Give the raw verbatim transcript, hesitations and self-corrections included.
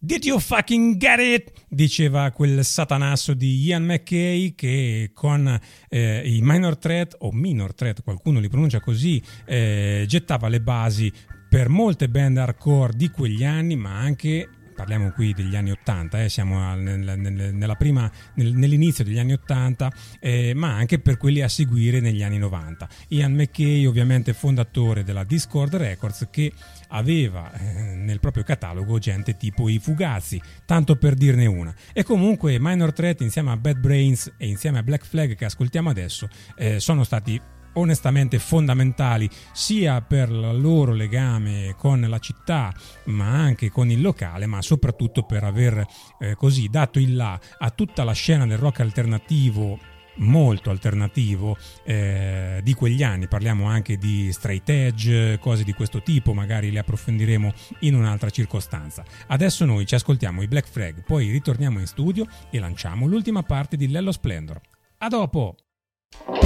Did you fucking get it? Diceva quel satanasso di Ian MacKaye, che con eh, i Minor Threat o Minor Threat, qualcuno li pronuncia così, eh, gettava le basi per molte band hardcore di quegli anni, ma anche, parliamo qui degli anni ottanta, eh, siamo nel, nel, nella prima, nel, nell'inizio degli anni ottanta, eh, ma anche per quelli a seguire negli anni novanta. Ian MacKaye, ovviamente fondatore della Discord Records, che aveva eh, nel proprio catalogo gente tipo i Fugazi, tanto per dirne una. E comunque Minor Threat, insieme a Bad Brains e insieme a Black Flag, che ascoltiamo adesso, eh, sono stati onestamente fondamentali sia per il loro legame con la città, ma anche con il locale, ma soprattutto per aver eh, così dato il là a tutta la scena del rock alternativo, molto alternativo, eh, di quegli anni. Parliamo anche di straight edge, cose di questo tipo, magari le approfondiremo in un'altra circostanza. Adesso noi ci ascoltiamo i Black Flag, poi ritorniamo in studio e lanciamo l'ultima parte di Lello Splendor. A dopo!